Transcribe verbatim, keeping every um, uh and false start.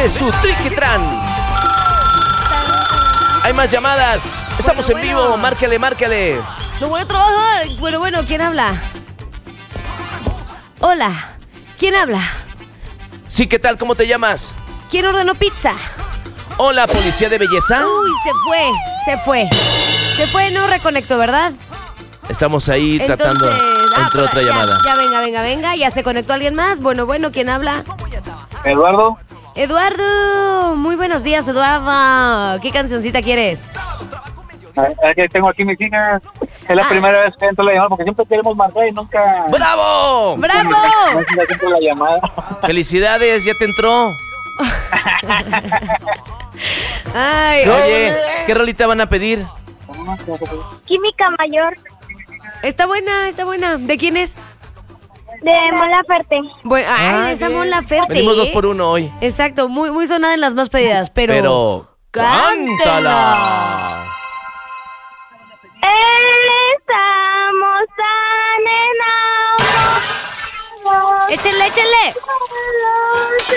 de su Triquitran. Hay más llamadas. Estamos Bueno, en vivo. bueno. Márcale, márcale. No voy a trabajar. Bueno, bueno, ¿quién habla? Hola. ¿Quién habla? Sí, ¿qué tal? ¿Cómo te llamas? ¿Quién ordenó pizza? Hola, policía de belleza. Uy, se fue, se fue. Se fue, no reconectó, ¿verdad? Estamos ahí Entonces, tratando. ah, Entró por- otra ya, llamada. Ya, venga, venga, venga. Ya se conectó alguien más. Bueno, bueno, ¿quién habla? Eduardo, Eduardo. Muy buenos días, Eduardo. ¿Qué cancioncita quieres? aquí tengo aquí mis hijas. Es la Ah. primera vez que entro la llamada porque siempre queremos marcar y nunca. ¡Bravo! ¡Bravo! Nunca entro la llamada. Felicidades, ya te entró. Ay, Oye, ¿qué rolita van a pedir? Química Mayor está buena, está buena. ¿De quién es? de Mon Laferte. Bueno, ay, Ah, de esa bien. Mon Laferte. Venimos dos por uno hoy. Exacto, muy, muy sonada en las más pedidas, pero... Pero. ¡cántala! Estamos tan enamorados. ¡Échenle, échenle!